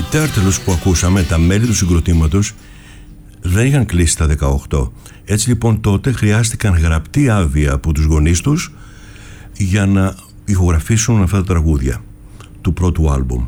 Οι Turtles που ακούσαμε, τα μέλη του συγκροτήματος, δεν είχαν κλείσει τα 18. Έτσι λοιπόν τότε χρειάστηκαν γραπτή άδεια από τους γονείς τους για να ηχογραφήσουν αυτά τα τραγούδια του πρώτου άλμπουμ.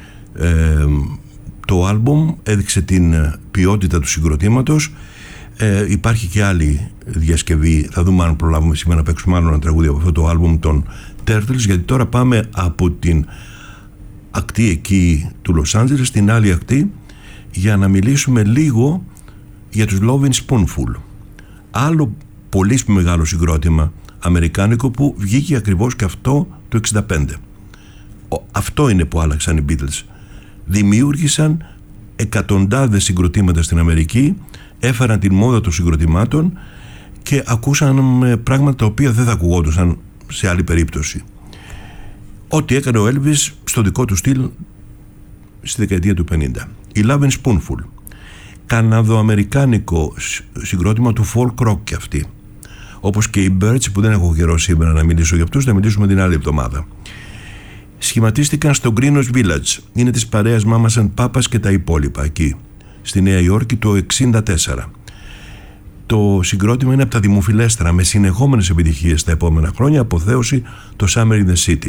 Το άλμπουμ έδειξε την ποιότητα του συγκροτήματος. Υπάρχει και άλλη διασκευή, θα δούμε αν προλάβουμε σήμερα να παίξουμε άλλο ένα τραγούδι από αυτό το άλμπουμ των Turtles, γιατί τώρα πάμε από την ακτή εκεί του Λος Άντζελες στην άλλη ακτή για να μιλήσουμε λίγο για τους Lovin' Spoonful, άλλο πολύ μεγάλο συγκρότημα αμερικάνικο που βγήκε ακριβώς και αυτό το 65. Αυτό είναι που άλλαξαν οι Beatles. Δημιούργησαν εκατοντάδες συγκροτήματα στην Αμερική, έφεραν την μόδα των συγκροτημάτων και ακούσαν πράγματα τα οποία δεν θα ακουγόντουσαν σε άλλη περίπτωση. Ό,τι έκανε ο Elvis στο δικό του στυλ στη δεκαετία του 50. Η Lovin' Spoonful, καναδοαμερικάνικο συγκρότημα του folk rock και αυτή, όπως και οι Birds που δεν έχω καιρό σήμερα να μιλήσω για αυτούς, θα μιλήσουμε την άλλη εβδομάδα. Σχηματίστηκαν στο Greenwich Village, είναι της παρέας Mamas and Papas και τα υπόλοιπα εκεί στη Νέα Υόρκη το 64. Το συγκρότημα είναι από τα δημοφιλέστερα με συνεχόμενες επιτυχίες τα επόμενα χρόνια, αποθέωση το Summer in the City,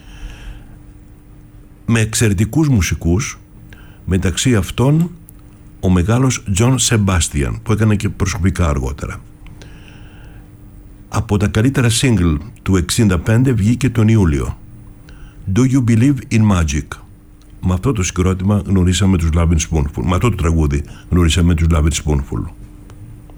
με εξαιρετικούς μουσικούς, μεταξύ αυτών ο μεγάλος John Sebastian που έκανε και προσωπικά αργότερα. Από τα καλύτερα single του 65 βγήκε τον Ιούλιο Do You Believe in Magic. Με αυτό το συγκρότημα γνωρίσαμε τους Lovin' Spoonful, με αυτό το τραγούδι γνωρίσαμε τους Lovin' Spoonful.